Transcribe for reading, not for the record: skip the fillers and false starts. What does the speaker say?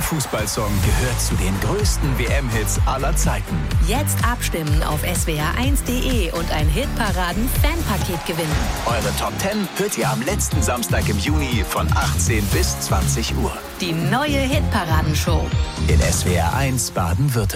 Fußballsong gehört zu den größten WM-Hits aller Zeiten. Jetzt abstimmen auf swr1.de und ein Hitparaden-Fanpaket gewinnen. Eure Top 10 hört ihr am letzten Samstag im Juni von 18 bis 20 Uhr. Die neue Hitparadenshow In SWR1 Baden-Württemberg.